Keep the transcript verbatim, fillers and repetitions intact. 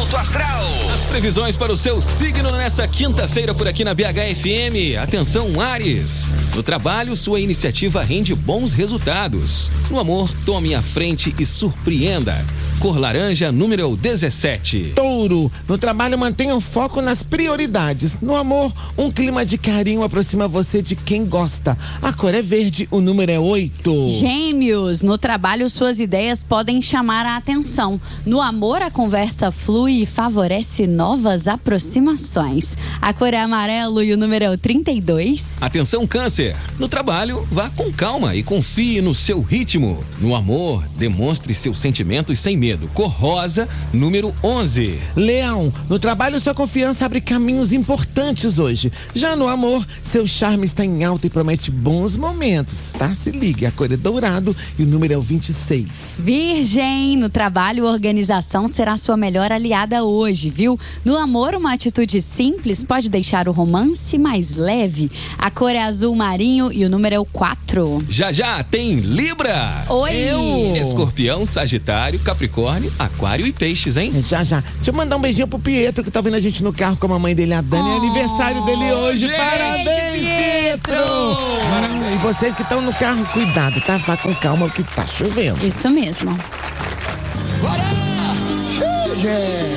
Alto Astral. As previsões para o seu signo nessa quinta-feira por aqui na B H F M. Atenção, Áries. No trabalho, sua iniciativa rende bons resultados. No amor, tome a frente e surpreenda. Cor laranja, número dezessete. Touro, no trabalho mantenha o foco nas prioridades. No amor, um clima de carinho aproxima você de quem gosta. A cor é verde, o número é oito. Gêmeos, no trabalho suas ideias podem chamar a atenção. No amor, a conversa flui e favorece novas aproximações. A cor é amarelo e o número é o trinta e dois. Atenção, Câncer, no trabalho, vá com calma e confie no seu ritmo. No amor, demonstre seus sentimentos sem medo. Cor rosa, número onze. Leão, no trabalho sua confiança abre caminhos importantes hoje. Já no amor, seu charme está em alta e promete bons momentos, tá? Se ligue, a cor é dourado e o número é o vinte e seis. Virgem, no trabalho a organização será sua melhor aliada hoje, viu? No amor, uma atitude simples pode deixar o romance mais leve. A cor é azul marinho e o número é o quatro. Já já tem Libra. Oi! Eu. Escorpião, Sagitário, Capricórnio, Aquário e Peixes, hein? Já, já. Deixa eu mandar um beijinho pro Pietro, que tá ouvindo a gente no carro com a mamãe dele, a Dani. Oh, é aniversário dele hoje. gente, Parabéns, Pietro! Hum, e vocês que estão no carro, cuidado, tá? Vá com calma, que tá chovendo. Isso mesmo. Bora! Gente!